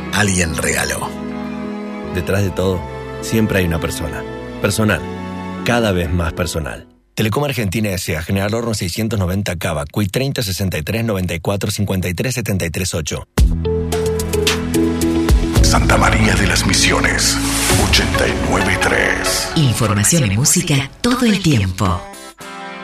alguien regaló. Detrás de todo, siempre hay una persona. Personal. Cada vez más personal. Telecom Argentina S.A. General Horno 690 Cava. CUI 30 63 94 53 73 8. Santa María de las Misiones 89.3. Información y música todo el tiempo.